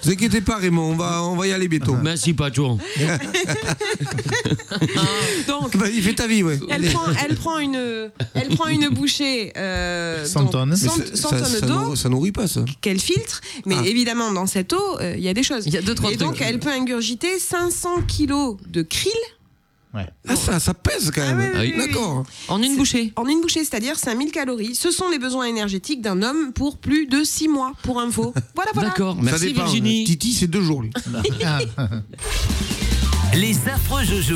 Vous inquiétez pas, Raymond, on va y aller bientôt. Merci, patron. Donc, Vas-y, fais ta vie, ouais. elle prend une bouchée 100 tonnes. 100 tonnes d'eau Ça nourrit pas, ça. qu'elle filtre, mais évidemment dans cette eau il y a des choses. Il y a 2-3 Et donc elle peut ingurgiter 500 kilos de krill. Ouais. Ah, ça pèse quand même. oui, oui, D'accord. En une bouchée. En une bouchée, c'est-à-dire 5000 calories. Ce sont les besoins énergétiques d'un homme pour plus de 6 mois, pour info. Voilà. D'accord, Ça merci dépend. Virginie. Titi, c'est 2 jours, lui. Les affreux Jojo.